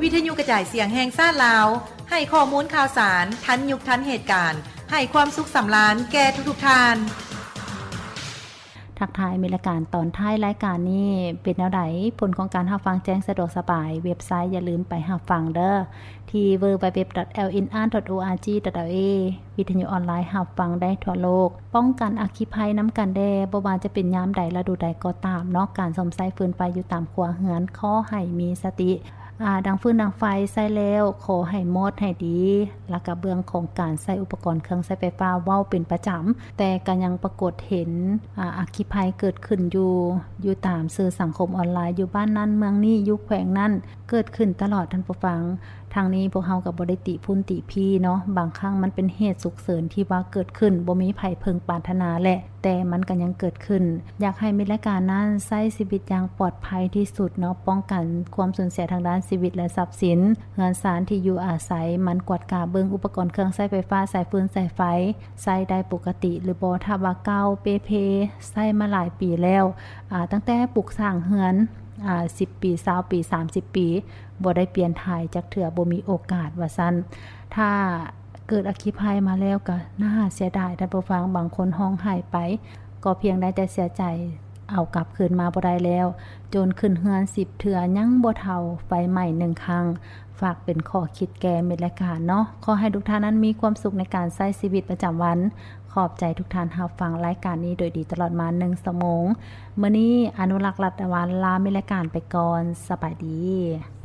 วิทยุกระจายเสียงแห่งชาติลาวให้ข้อมูลข่าวสารทันยุคทันเหตุการณ์ให้ความสุขสำราญแก่ทุกๆท่านทักทายมีรายการตอนท้ายรายการนี้เป็นแนวใดผลของการรับฟังแจ้งสะดวกสบายเว็บไซต์อย่าลืมไปรับฟังเด้อที่ www.lnr.org.la วิทยุออนไลน์รับฟังได้ทั่วโลกป้องกันอัคคีภัยน้ำกันแดบ่ว่าจะเป็นยามใดฤดูใดก็ตามเนาะการซ่อมไส้ฟืนไฟอยู่ตามครัวเรือนขอให้มีสติดังฟืนดังไฟใส่แล้วขอให้หมดให้ดีแล้วก็เบื้องของการใช้อุปกรณ์เครื่องใช้ไฟฟ้าเว้าเป็นประจำแต่ก็ยังปรากฏเห็นอัคคีภัยเกิดขึ้นอยู่ตามสื่อสังคมออนไลน์อยู่บ้านนั้นเมืองนี้อยู่แขวงนั้นเกิดขึ้นตลอดท่านผู้ฟังทางนี้พวกเฮาก็บ่ได้ติพุ่นติพี่เนาะบางครั้งมันเป็นเหตุฉุกเฉินที่ว่าเกิดขึ้นบ่มีไผเพึงปรารถนาแหละแต่มันก็ยังเกิดขึ้นอยากให้มีรายการนั้นใช้ชีวิตอย่างปลอดภัยที่สุดเนาะป้องกันความสูญเสียทางด้านชีวิตและทรัพย์สินเรือนศาลที่อยู่อาศัยมันกวดกาเบิ่งอุปกรณ์เครื่องใช้ไฟฟ้าสายฟืนสายไฟใช้ได้ปกติหรือบ่ถ้าว่าเก่าเปเพใช้มาหลายปีแล้วตั้งแต่ปลูกสร้างเรือน10 ปี20 ปี30 ปีบ่ได้เปลี่ยนถ่ายจักเทื่อบ่มีโอกาสว่าซั่นถ้าเกิดอัคคีภัยมาแล้วก็น่าเสียดายท่านผู้ฟังบางคนร้องไห้ไปก็เพียงได้แต่เสียใจเอากลับคืนมาบ่ได้แล้วจนขึ้นเฮือน10เทื่อยังบ่เท่าไฟใหม่1ครั้งฝากเป็นข้อคิดแก่มิตรรายการเนาะขอให้ทุกท่านนั้นมีความสุขในการใช้ชีวิตประจำวันขอบใจทุกท่านรับฟังรายการนี้โดยดีตลอดมา1ชั่วโมงมื้อนี้อนุรักษ์รัตนวรรณลามิรายการไปก่อนสบายดี